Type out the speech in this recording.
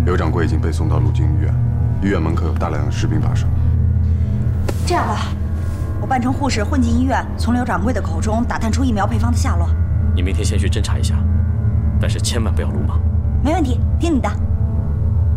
刘掌柜已经被送到陆军医院，医院门口有大量的士兵把守。 这样吧，我扮成护士混进医院，从刘掌柜的口中打探出疫苗配方的下落。 你明天先去侦查一下，但是千万不要鲁莽。 没问题，听你的。